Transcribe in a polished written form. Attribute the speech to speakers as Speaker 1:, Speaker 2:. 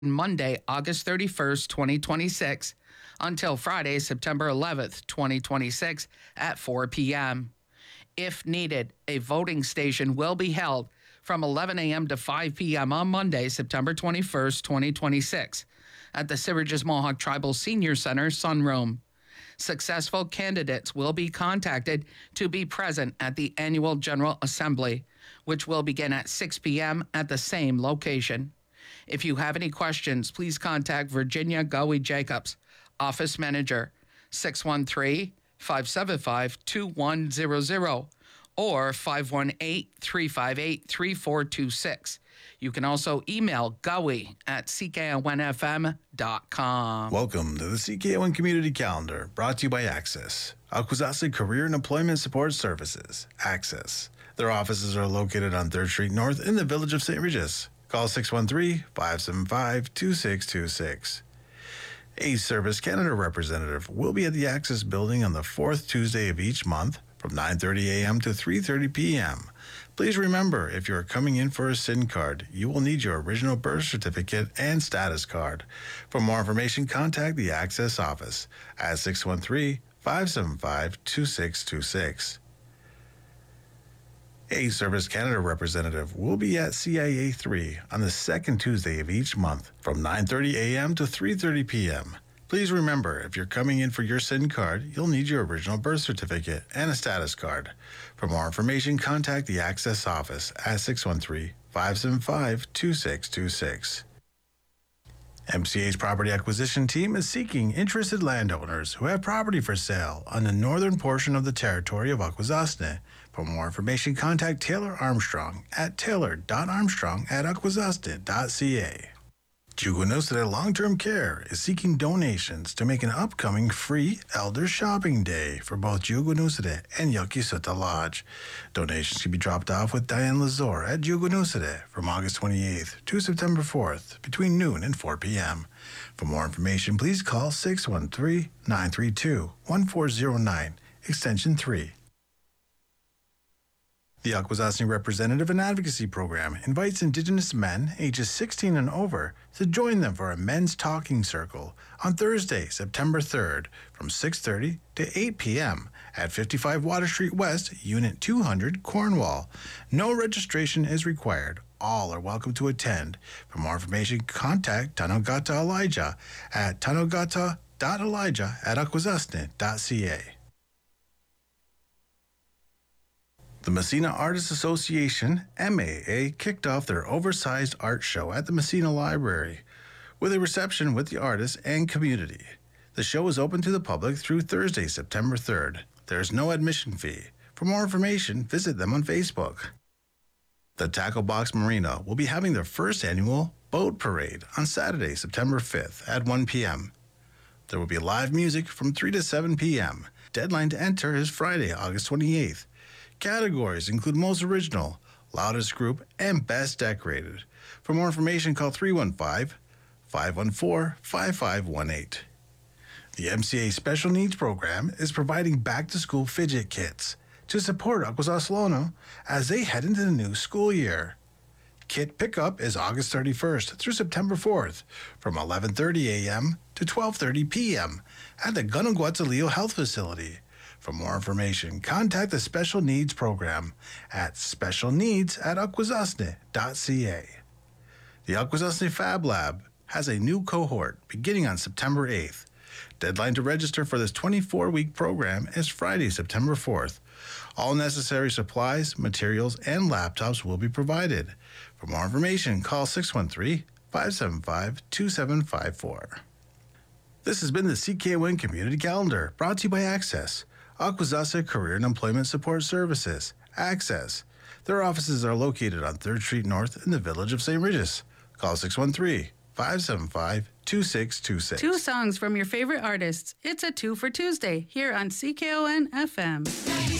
Speaker 1: Monday, August 31st, 2026, until Friday, September 11th, 2026, at 4 p.m. If needed, a voting station will be held from 11 a.m. to 5 p.m. on Monday, September 21st, 2026, at the Syracuse Mohawk Tribal Senior Center Sunroom. Successful candidates will be contacted to be present at the annual General Assembly, which will begin at 6 p.m. at the same location. If you have any questions, please contact Virginia Gowie Jacobs, Office Manager, 613-575-2100 or 518-358-3426. You can also email gowie@ckonfm.com.
Speaker 2: Welcome to the CKON Community Calendar, brought to you by Access, Akwesasne Career and Employment Support Services, Access. Their offices are located on 3rd Street North in the village of St. Regis. Call 613-575-2626. A Service Canada representative will be at the Access Building on the 4th Tuesday of each month from 9:30 a.m. to 3:30 p.m. Please remember, if you are coming in for a SIN card, you will need your original birth certificate and status card. For more information, contact the Access office at 613-575-2626. A Service Canada representative will be at CIA 3 on the 2nd Tuesday of each month from 9:30 a.m. to 3:30 p.m. Please remember, if you're coming in for your SIN card, you'll need your original birth certificate and a status card. For more information, contact the Access office at 613-575-2626. MCA's property acquisition team is seeking interested landowners who have property for sale on the northern portion of the territory of Akwesasne. For more information, contact Taylor Armstrong at taylor.armstrong@akwesasne.ca. Jugonosade Long-Term Care is seeking donations to make an upcoming free Elder Shopping Day for both Jugonosade and Yokisuta Lodge. Donations can be dropped off with Diane Lazor at Jugonosade from August 28th to September 4th between noon and 4 p.m. For more information, please call 613-932-1409, extension 3. The Akwesasne Representative and Advocacy Program invites Indigenous men ages 16 and over to join them for a men's talking circle on Thursday, September 3rd from 6:30 to 8 p.m. at 55 Water Street West, Unit 200, Cornwall. No registration is required. All are welcome to attend. For more information, contact Tanogata Elijah at tanogata.elijah@akwesasne.ca. The Messina Artists Association, MAA, kicked off their oversized art show at the Messina Library with a reception with the artists and community. The show is open to the public through Thursday, September 3rd. There is no admission fee. For more information, visit them on Facebook. The Tackle Box Marina will be having their first annual boat parade on Saturday, September 5th at 1 p.m. There will be live music from 3 to 7 p.m. Deadline to enter is Friday, August 28th. Categories include Most Original, Loudest Group, and Best Decorated. For more information, call 315-514-5518. The MCA Special Needs Program is providing back-to-school fidget kits to support Akwesasne as they head into the new school year. Kit pickup is August 31st through September 4th from 11:30 a.m. to 12:30 p.m. at the Gunaguatzaleo Health Facility. For more information, contact the Special Needs Program at specialneeds@akwesasne.ca. The Akwesasne Fab Lab has a new cohort beginning on September 8th. Deadline to register for this 24-week program is Friday, September 4th. All necessary supplies, materials, and laptops will be provided. For more information, call 613-575-2754. This has been the CKON Community Calendar, brought to you by Access, Akwesasne Career and Employment Support Services, Access. Their offices are located on 3rd Street North in the village of St. Regis. Call 613-575-2626.
Speaker 3: Two songs from your favorite artists. It's a 2 for Tuesday here on CKON FM.